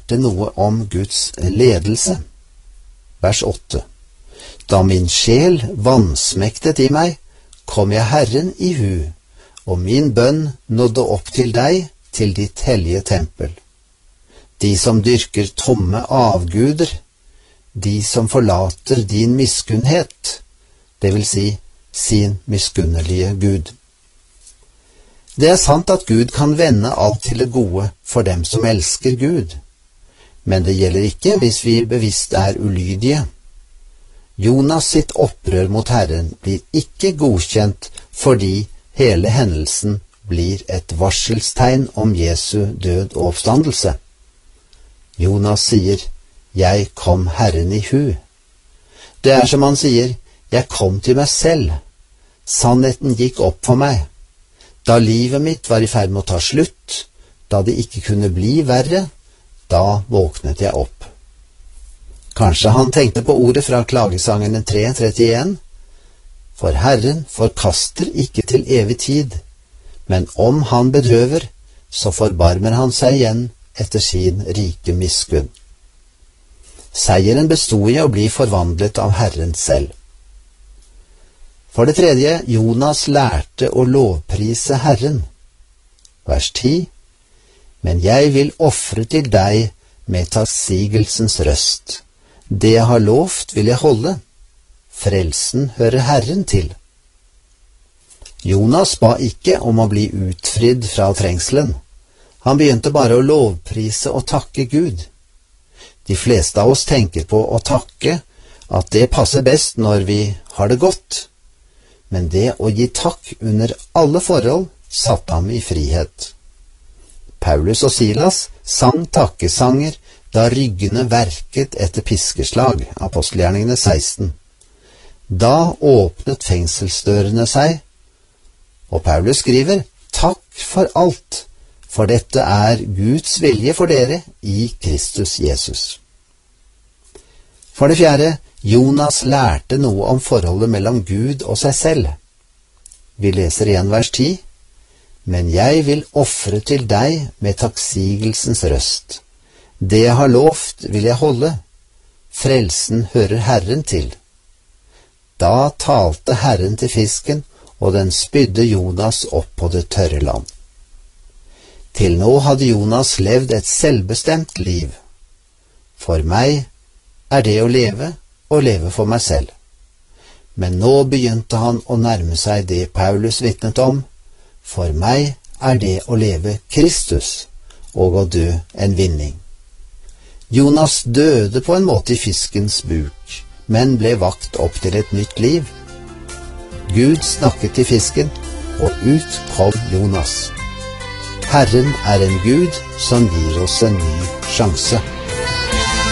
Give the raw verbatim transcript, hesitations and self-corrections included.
lærte noe om Guds ledelse. Vers åtte. Da min sjel vansmektet i meg, kom jeg Herren i hu, og min bønn nådde opp til deg, til ditt hellige tempel. De som dyrker tomme avguder, de som forlater din miskunnhet, det vil si sin miskunnelige Gud. Det er sant at Gud kan vende alt til det gode for dem som elsker Gud, men det gjelder ikke hvis vi bevisst er ulydige. Jonas sitt opprør mot Herren blir ikke godkjent fordi hele hendelsen blir et varselstegn om Jesu død og oppstandelse. Jonas sier, «Jeg kom Herren i hu». Det er som han sier, «Jeg kom til meg selv. Sannheten gikk opp for meg. Da livet mitt var i ferd med å ta slutt, da det ikke kunne bli verre, da våknet jeg opp». Kanskje han tenkte på ordet fra klagesangerne tre trettien. For Herren forkaster ikke til evig tid, men om han bedrøver, så forbarmer han seg igjen etter sin rike miskunn. Seieren bestod i å bli forvandlet av Herren selv. For det tredje, Jonas lærte å lovprise Herren. Vers ti. Men jeg vil ofre til deg med takksigelsens røst. Det jeg har lovt vil jeg holde. Frelsen hører Herren til. Jonas ba ikke om å bli utfridd fra trengselen. Han begynte bare å lovprise og takke Gud. De fleste av oss tenker på å takke, at det passer best når vi har det godt. Men det å gi takk under alle forhold satte ham i frihet. Paulus og Silas sang takkesanger da ryggene verket etter piskeslag, apostelgjerningene seksten. Da åpnet fengselsdørene seg, og Paulus skriver, «Takk for alt, for dette er Guds vilje for dere i Kristus Jesus». For det fjerde, Jonas lærte noe om forholdet mellom Gud og seg selv. Vi leser igjen vers ti. Men jeg vil ofre til deg med takksigelsens røst. Det jeg har lovt vil jeg holde. Frelsen hører Herren til. Da talte Herren til fisken, og den spydde Jonas opp på det tørre land. Til nå hadde Jonas levd et selvbestemt liv. For meg er det å leve, og leve for meg selv. Men nå begynte han å nærme seg det Paulus vitnet om. For meg er det å leve Kristus, og å dø en vinning. Jonas døde på en måte i fiskens buk, men ble vakt opp til et nytt liv. Gud snakket til fisken, og ut kom Jonas. Herren er en Gud som gir oss en ny sjanse.